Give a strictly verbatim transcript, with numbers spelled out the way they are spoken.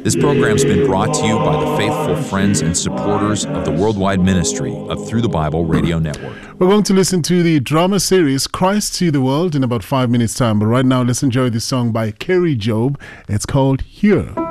This program's been brought to you by the faithful friends and supporters of the worldwide ministry of Through the Bible Radio Network. We're going to listen to the drama series Christ to the World in about five minutes' time. But right now, let's enjoy this song by Kerry Job. It's called Here.